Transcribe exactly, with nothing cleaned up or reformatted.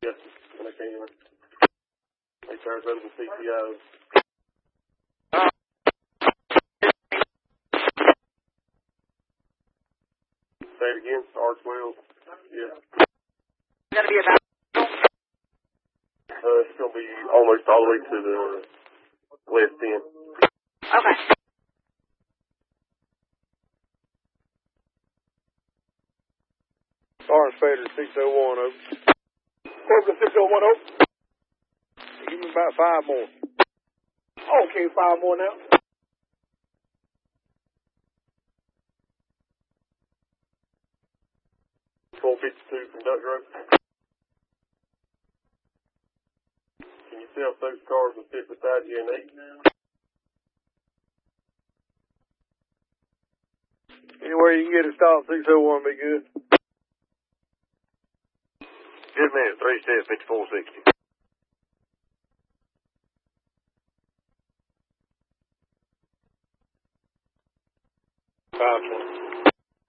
Yes, when I can. Make sure it's over the C P O. Say it again, Archwell. Yeah. It's going to be about... Uh, it's going to be almost all the way to the west end. Okay. Orange Fader six oh one, over. Corporal six oh one, over. Give me about five more. Okay, five more now. twelve fifty-two from Duck Road. Can you see if those cars will fit beside you in eight? Anywhere you can get a stop, six oh one be good. Good man, three step, fifty-four sixty. five twenty.